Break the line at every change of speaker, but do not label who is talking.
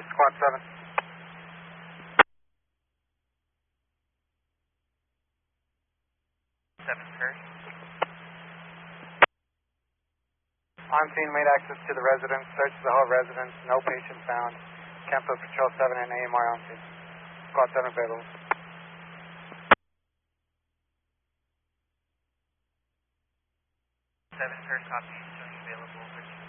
Squad 7.
7 first.
On scene, made access to the residence. Search the whole residence. No patient found. Cancel Patrol 7 and AMR on scene. Squad 7 available.
7 first, copy. Showing available.